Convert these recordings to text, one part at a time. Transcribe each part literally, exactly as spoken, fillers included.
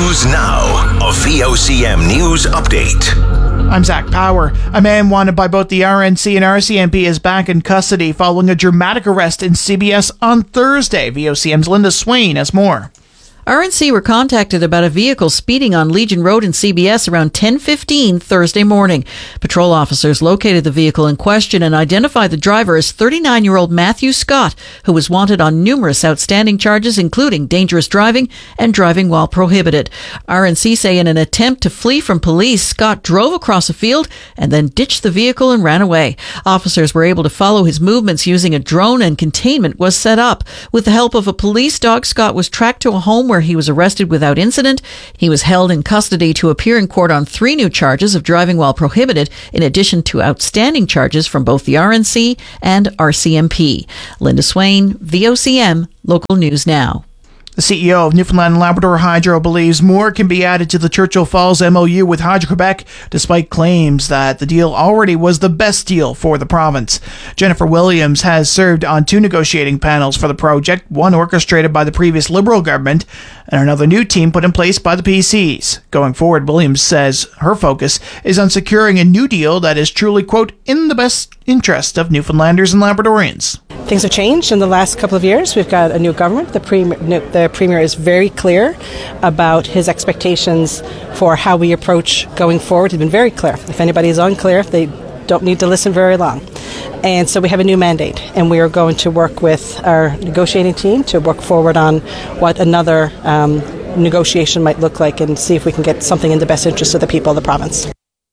News Now, a V O C M News update. I'm Zach Power. A man wanted by both the R N C and R C M P is back in custody following a dramatic arrest in C B S on Thursday. V O C M's Linda Swain has more. R N C were contacted about a vehicle speeding on Legion Road in C B S around ten fifteen Thursday morning. Patrol officers located the vehicle in question and identified the driver as thirty-nine-year-old Matthew Scott, who was wanted on numerous outstanding charges, including dangerous driving and driving while prohibited. R N C say in an attempt to flee from police, Scott drove across a field and then ditched the vehicle and ran away. Officers were able to follow his movements using a drone, and containment was set up. With the help of a police dog, Scott was tracked to a home where where he was arrested without incident. He was held in custody to appear in court on three new charges of driving while prohibited, in addition to outstanding charges from both the R N C and R C M P. Linda Swain, V O C M, Local News Now. The C E O of Newfoundland and Labrador Hydro believes more can be added to the Churchill Falls M O U with Hydro-Quebec, despite claims that the deal already was the best deal for the province. Jennifer Williams has served on two negotiating panels for the project, one orchestrated by the previous Liberal government and another new team put in place by the P Cs. Going forward, Williams says her focus is on securing a new deal that is truly, quote, in the best interest of Newfoundlanders and Labradorians. Things have changed in the last couple of years. We've got a new government. The premier, the premier is very clear about his expectations for how we approach going forward. He's been very clear. If anybody is unclear, they don't need to listen very long. And so we have a new mandate, and we are going to work with our negotiating team to work forward on what another um, negotiation might look like and see if we can get something in the best interest of the people of the province.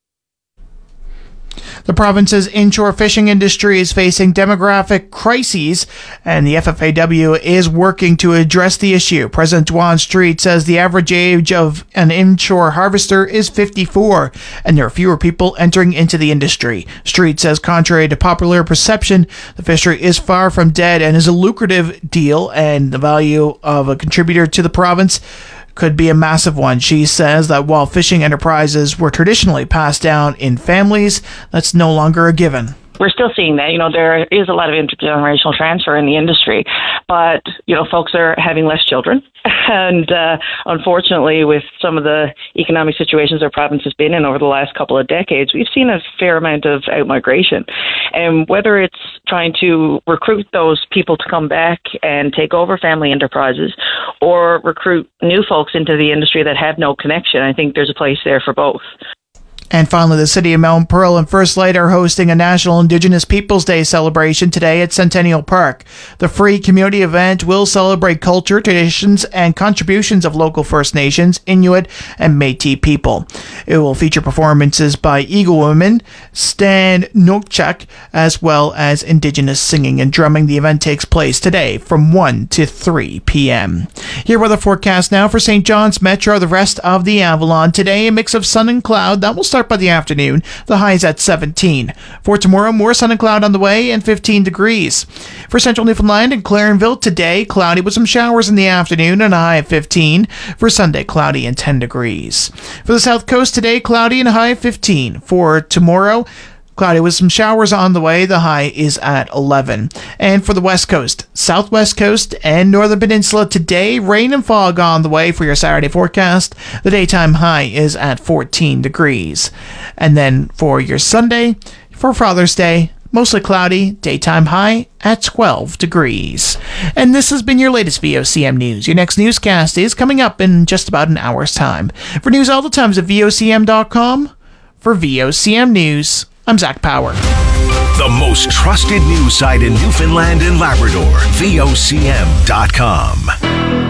The province's inshore fishing industry is facing demographic crises, and the F F A W is working to address the issue. President Dwan Street says the average age of an inshore harvester is fifty-four, and there are fewer people entering into the industry. Street says contrary to popular perception, the fishery is far from dead and is a lucrative deal, and the value of a contributor to the province could be a massive one. She says that while fishing enterprises were traditionally passed down in families, that's no longer a given. We're still seeing that. You know, there is a lot of intergenerational transfer in the industry, but, you know, folks are having less children. And uh, unfortunately, with some of the economic situations our province has been in over the last couple of decades, we've seen a fair amount of out-migration. And whether it's trying to recruit those people to come back and take over family enterprises or recruit new folks into the industry that have no connection, I think there's a place there for both. And finally, the City of Mount Pearl and First Light are hosting a National Indigenous Peoples Day celebration today at Centennial Park. The free community event will celebrate culture, traditions, and contributions of local First Nations, Inuit, and Métis people. It will feature performances by Eagle Women, Stan Nokchak, as well as Indigenous singing and drumming. The event takes place today from one to three p.m. Here are the forecast now for Saint John's Metro, the rest of the Avalon. Today, a mix of sun and cloud. That will start by the afternoon. The high is at seventeen. For tomorrow, more sun and cloud on the way and fifteen degrees. For central Newfoundland and Clarenville, today, cloudy with some showers in the afternoon and a high of fifteen. For Sunday, cloudy and ten degrees. For the south coast, today, cloudy and a high of fifteen. For tomorrow, cloudy with some showers on the way. The high is at eleven. And for the west coast, southwest coast, and northern peninsula today, rain and fog on the way for your Saturday forecast. The daytime high is at fourteen degrees. And then for your Sunday, for Father's Day, mostly cloudy, daytime high at twelve degrees. And this has been your latest V O C M News. Your next newscast is coming up in just about an hour's time. For news all the times at V O C M dot com, for V O C M News, I'm Zach Power. The most trusted news site in Newfoundland and Labrador, V O C M dot com.